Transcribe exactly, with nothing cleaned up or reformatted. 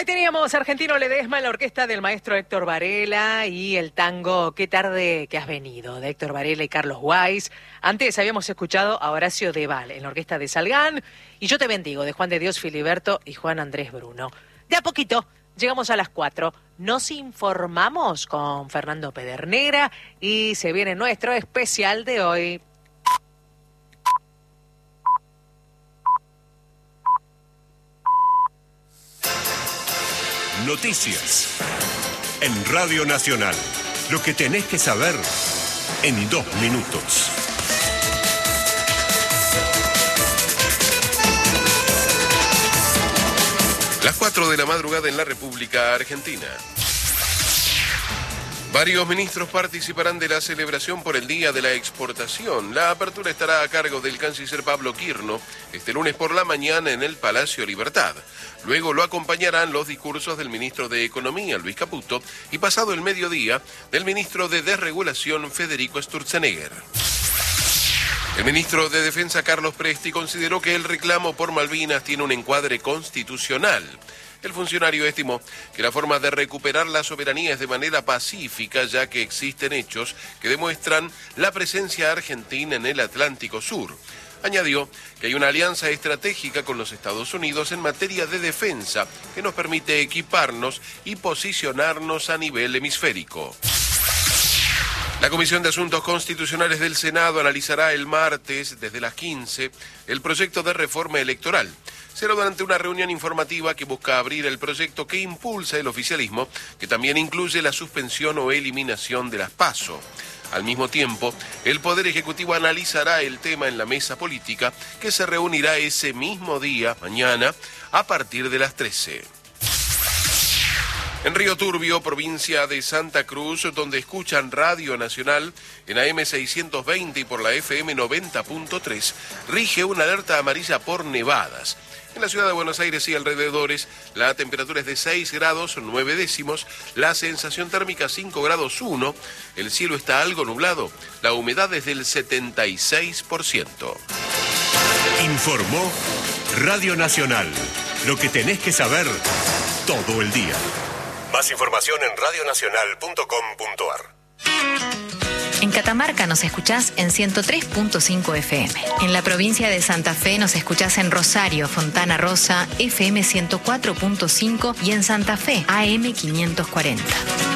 teníamos Argentino Ledesma en la orquesta del maestro Héctor Varela y el tango Qué tarde que has venido, de Héctor Varela y Carlos Weiss. Antes habíamos escuchado a Horacio Deval en la orquesta de Salgán y Yo te bendigo, de Juan de Dios Filiberto y Juan Andrés Bruno. De a poquito llegamos a las cuatro. Nos informamos con Fernando Pedernera y se viene nuestro especial de hoy. Noticias en Radio Nacional. Lo que tenés que saber en dos minutos. Las cuatro de la madrugada en la República Argentina. Varios ministros participarán de la celebración por el Día de la Exportación. La apertura estará a cargo del canciller Pablo Quirno este lunes por la mañana en el Palacio Libertad. Luego lo acompañarán los discursos del ministro de Economía, Luis Caputo, y pasado el mediodía, del ministro de Desregulación, Federico Sturzenegger. El ministro de Defensa, Carlos Presti, consideró que el reclamo por Malvinas tiene un encuadre constitucional. El funcionario estimó que la forma de recuperar la soberanía es de manera pacífica, ya que existen hechos que demuestran la presencia argentina en el Atlántico Sur. Añadió que hay una alianza estratégica con los Estados Unidos en materia de defensa que nos permite equiparnos y posicionarnos a nivel hemisférico. La Comisión de Asuntos Constitucionales del Senado analizará el martes, desde las quince, el proyecto de reforma electoral. Será durante una reunión informativa que busca abrir el proyecto que impulsa el oficialismo, que también incluye la suspensión o eliminación de las PASO. Al mismo tiempo, el Poder Ejecutivo analizará el tema en la mesa política, que se reunirá ese mismo día, mañana, a partir de las trece. En Río Turbio, provincia de Santa Cruz, donde escuchan Radio Nacional en A M seiscientos veinte y por la F M noventa punto tres, rige una alerta amarilla por nevadas. En la ciudad de Buenos Aires y alrededores, la temperatura es de seis grados nueve décimos, la sensación térmica cinco grados uno, el cielo está algo nublado, la humedad es del setenta y seis por ciento. Informó Radio Nacional, lo que tenés que saber todo el día. Más información en radio nacional punto com punto a r. En Catamarca nos escuchás en ciento tres punto cinco F M. En la provincia de Santa Fe nos escuchás en Rosario, Fontana Rosa, F M ciento cuatro punto cinco y en Santa Fe, A M quinientos cuarenta.